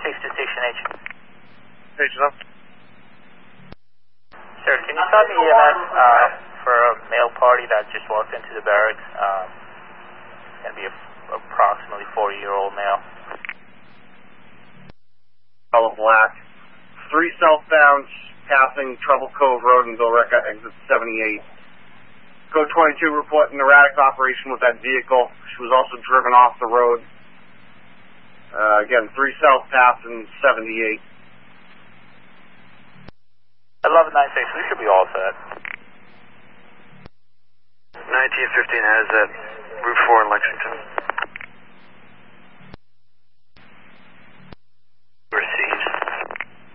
to Station H. Station up. Sir, can you copy EMS for a male party that just walked into the barracks? It's going to be approximately 40-year-old male. Color black. 3 southbound passing Trouble Cove Road in Billerica, exit 78. Code 22 reporting erratic operation with that vehicle. She was also driven off the road. Again, 3 south passing 78. 1196, we should be all set. 1915 has that Route 4 in Lexington.